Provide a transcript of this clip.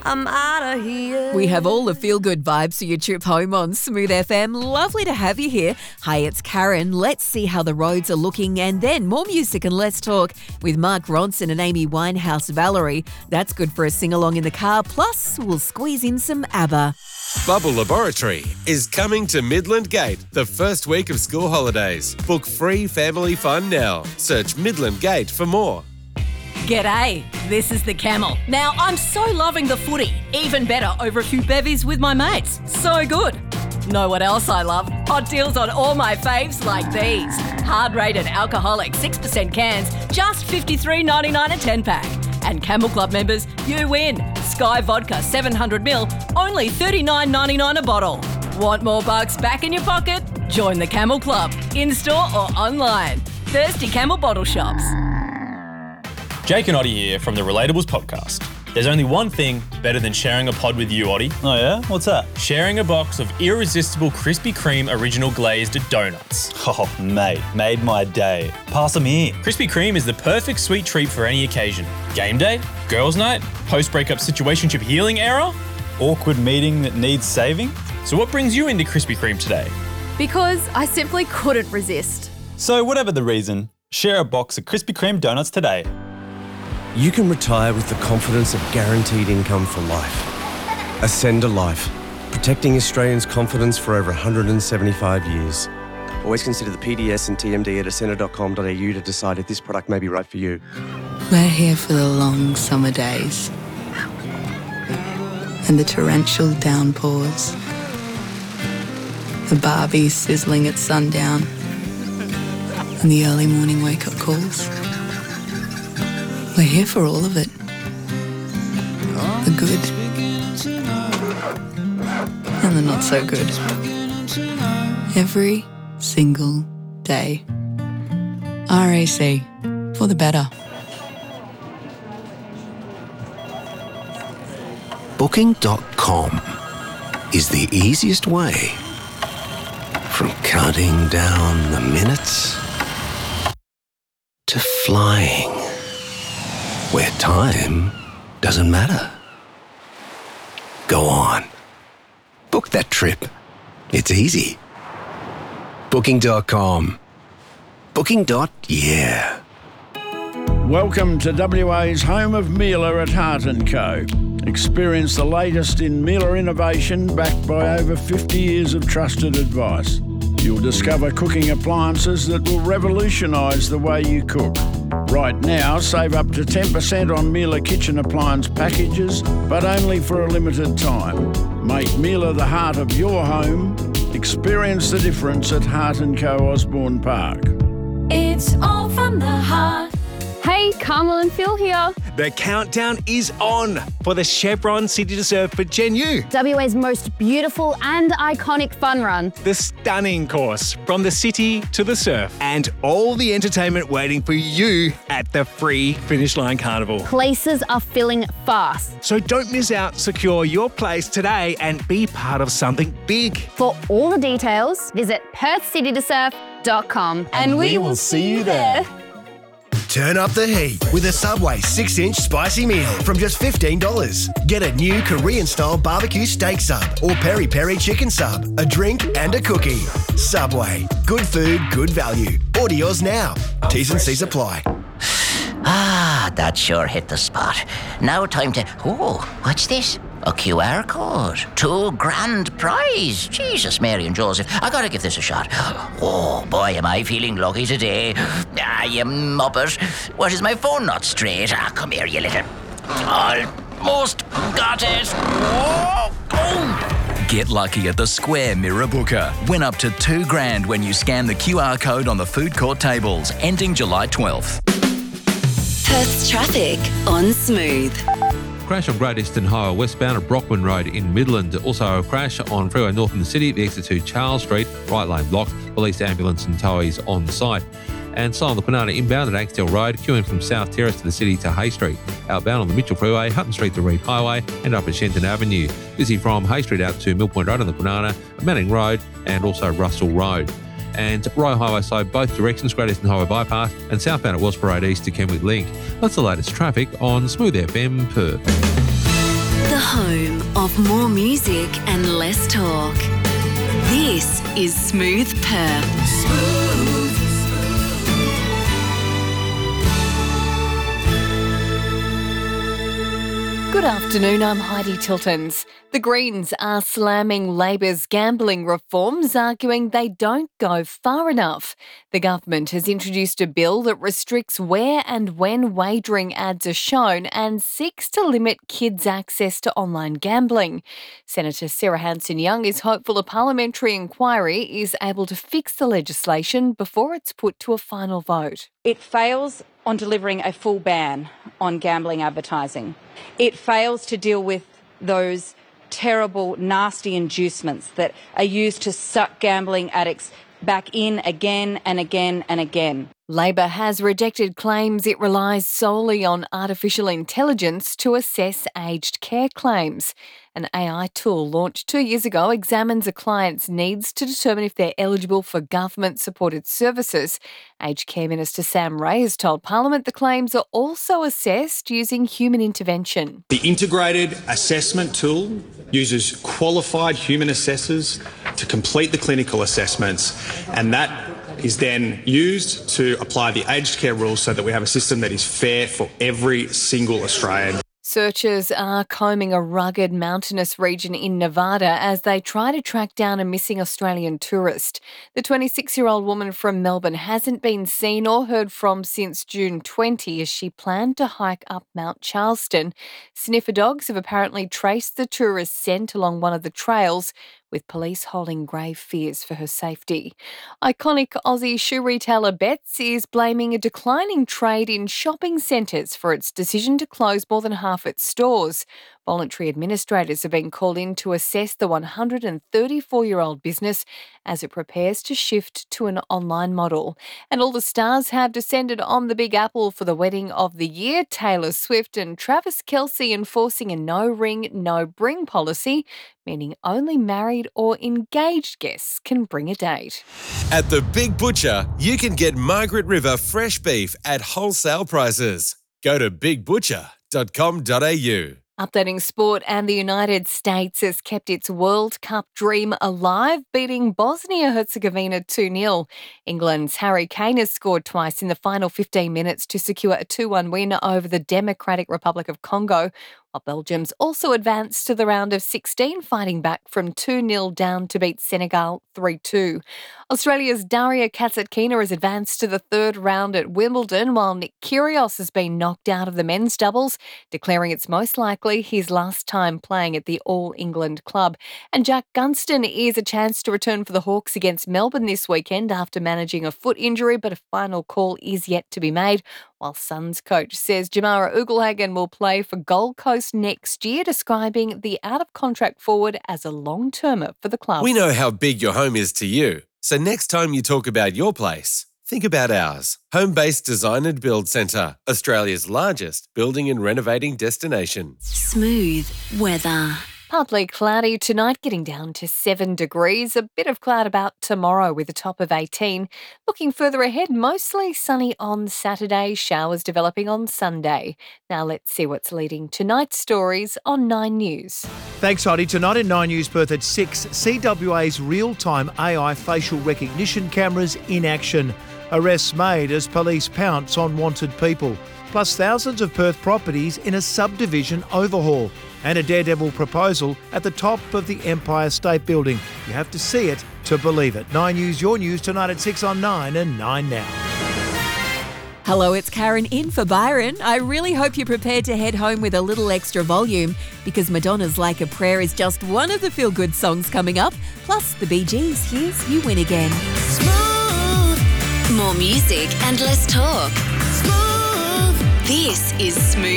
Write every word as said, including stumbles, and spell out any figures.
I'm out of here. We have all the feel-good vibes for your trip home on Smooth F M. Lovely to have you here. Hi, it's Karen. Let's see how the roads are looking, and then more music and Let's Talk with Mark Ronson and Amy Winehouse Valerie. That's good for a sing-along in the car. Plus, we'll squeeze in some ABBA. Bubble Laboratory is coming to Midland Gate the first week of school holidays. Book free family fun now. Search Midland Gate for more. G'day, this is the Camel. Now, I'm so loving the footy. Even better over a few bevies with my mates. So good. Know what else I love? Hot deals on all my faves like these. Hard-rated alcoholic six percent cans, just fifty-three ninety-nine a ten-pack. And Camel Club members, you win. Sky Vodka seven hundred milliliters, only thirty-nine ninety-nine a bottle. Want more bucks back in your pocket? Join the Camel Club, in-store or online. Thirsty Camel bottle shops. Jake and Oddie here from the Relatables podcast. There's only one thing better than sharing a pod with you, Oddie. Oh yeah? What's that? Sharing a box of irresistible Krispy Kreme original glazed donuts. Oh, mate, made my day. Pass them here. Krispy Kreme is the perfect sweet treat for any occasion. Game day, girls' night, post-breakup situationship healing era. Awkward meeting that needs saving. So what brings you into Krispy Kreme today? Because I simply couldn't resist. So whatever the reason, share a box of Krispy Kreme donuts today. You can retire with the confidence of guaranteed income for life. Ascend a Life, protecting Australians' confidence for over one hundred seventy-five years. Always consider the P D S and T M D at ascender dot com dot a u to decide if this product may be right for you. We're here for the long summer days and the torrential downpours, the Barbie sizzling at sundown and the early morning wake-up calls. We're here for all of it. The good and the not so good. Every single day. R A C, for the better. Booking dot com is the easiest way from counting down the minutes to flying, where time doesn't matter. Go on. Book that trip. It's easy. Booking dot com. Booking. Yeah. Welcome to W A's home of Miele at Hart and Co. Experience the latest in Miele innovation backed by over fifty years of trusted advice. You'll discover cooking appliances that will revolutionise the way you cook. Right now, save up to ten percent on Miele kitchen appliance packages, but only for a limited time. Make Miele the heart of your home. Experience the difference at Hart and Co Osborne Park. It's all from the heart. Hey, Carmel and Phil here. The countdown is on for the Chevron City to Surf for Gen U. W A's most beautiful and iconic fun run. The stunning course from the city to the surf. And all the entertainment waiting for you at the free Finish Line Carnival. Places are filling fast. So don't miss out. Secure your place today and be part of something big. For all the details, visit perth city to surf dot com. And, and we, we will see you there. Turn up the heat with a Subway six inch spicy meal from just fifteen dollars. Get a new Korean-style barbecue steak sub or peri-peri chicken sub, a drink and a cookie. Subway. Good food, good value. Order yours now. T's and C's apply. Ah, that sure hit the spot. Now time to... Oh, what's this? A Q R code. Two grand prize. Jesus, Mary and Joseph. I gotta give this a shot. Oh, boy, am I feeling lucky today. Ah, you muppet. What is my phone not straight? Ah, come here, you little... Almost got it. Oh, oh. Get lucky at the Square Mirror Booker. Win up to two grand when you scan the Q R code on the food court tables, ending July twelfth. Perth's traffic on Smooth. Crash on Great Eastern Highway westbound at Brockman Road in Midland. Also a crash on Freeway North in the city, the exit to Charles Street, right lane blocked. Police, ambulance and towies on site. And slow on the Kwinana inbound at Axtell Road, queuing from South Terrace to the city to Hay Street. Outbound on the Mitchell Freeway, Hutton Street to Reed Highway and up at Shenton Avenue. Busy from Hay Street out to Mill Point Road on the Kwinana, Manning Road and also Russell Road. And Royal Highway side both directions, Great Eastern Highway bypass and southbound at Wellsborough Road East to Kenwick Link. That's the latest traffic on Smooth F M Perth. The home of more music and less talk. This is Smooth Perth. Good afternoon, I'm Heidi Tiltons. The Greens are slamming Labor's gambling reforms, arguing they don't go far enough. The government has introduced a bill that restricts where and when wagering ads are shown and seeks to limit kids' access to online gambling. Senator Sarah Hanson-Young is hopeful a parliamentary inquiry is able to fix the legislation before it's put to a final vote. It fails on delivering a full ban on gambling advertising. It fails to deal with those terrible, nasty inducements that are used to suck gambling addicts back in again and again and again. Labor has rejected claims it relies solely on artificial intelligence to assess aged care claims. An A I tool launched two years ago examines a client's needs to determine if they're eligible for government-supported services. Aged Care Minister Sam Ray has told Parliament the claims are also assessed using human intervention. The integrated assessment tool uses qualified human assessors to complete the clinical assessments, and that is then used to apply the aged care rules so that we have a system that is fair for every single Australian. Searchers are combing a rugged mountainous region in Nevada as they try to track down a missing Australian tourist. The twenty-six-year-old woman from Melbourne hasn't been seen or heard from since June twentieth as she planned to hike up Mount Charleston. Sniffer dogs have apparently traced the tourist's scent along one of the trails, with police holding grave fears for her safety. Iconic Aussie shoe retailer Betts is blaming a declining trade in shopping centres for its decision to close more than half its stores. Voluntary administrators have been called in to assess the one hundred thirty-four-year-old business as it prepares to shift to an online model. And all the stars have descended on the Big Apple for the wedding of the year. Taylor Swift and Travis Kelce enforcing a no-ring, no-bring policy, meaning only married or engaged guests can bring a date. At the Big Butcher, you can get Margaret River fresh beef at wholesale prices. Go to big butcher dot com dot a u. Updating sport, and the United States has kept its World Cup dream alive, beating Bosnia-Herzegovina two nil. England's Harry Kane has scored twice in the final fifteen minutes to secure a two one win over the Democratic Republic of Congo, while Belgium's also advanced to the round of sixteen, fighting back from two nil down to beat Senegal three two. Australia's Daria Kasatkina has advanced to the third round at Wimbledon, while Nick Kyrgios has been knocked out of the men's doubles, declaring it's most likely his last time playing at the All-England club. And Jack Gunston is a chance to return for the Hawks against Melbourne this weekend after managing a foot injury, but a final call is yet to be made, while Suns coach says Jamara Ugelhagen will play for Gold Coast next year, describing the out-of-contract forward as a long-termer for the club. We know how big your home is to you, so next time you talk about your place, think about ours. Home-based Design and Build Centre, Australia's largest building and renovating destination. Smooth weather. Partly cloudy tonight, getting down to seven degrees. A bit of cloud about tomorrow with a top of eighteen. Looking further ahead, mostly sunny on Saturday, showers developing on Sunday. Now let's see what's leading tonight's stories on Nine News. Thanks, Heidi. Tonight in Nine News Perth at six, C W A's real-time A I facial recognition cameras in action. Arrests made as police pounce on wanted people. Plus thousands of Perth properties in a subdivision overhaul. And a daredevil proposal at the top of the Empire State Building. You have to see it to believe it. Nine News, your news tonight at six on Nine and Nine Now. Hello, it's Karen in for Byron. I really hope you're prepared to head home with a little extra volume because Madonna's Like a Prayer is just one of the feel-good songs coming up. Plus the Bee Gees, here's You Win Again. Smooth. More music and less talk. Smooth. This is Smooth